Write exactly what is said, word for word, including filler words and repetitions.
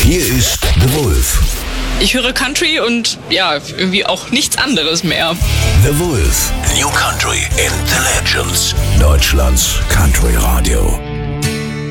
Hier ist The Wolf. Ich höre Country und ja, irgendwie auch nichts anderes mehr. The Wolf. New Country in the Legends. Deutschlands Country Radio.